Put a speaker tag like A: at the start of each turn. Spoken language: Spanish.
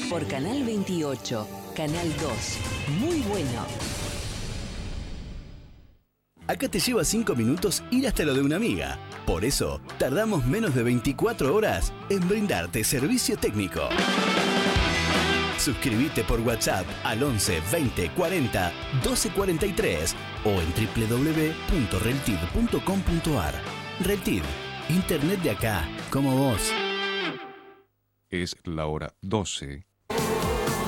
A: Por Canal 28, Canal 2. Muy bueno.
B: Acá te lleva 5 minutos ir hasta lo de una amiga. Por eso, tardamos menos de 24 horas en brindarte servicio técnico. Suscríbete por WhatsApp al 11 20 40 12 43 o en www.reltid.com.ar. Reltid, internet de acá, como vos.
C: Es la hora 12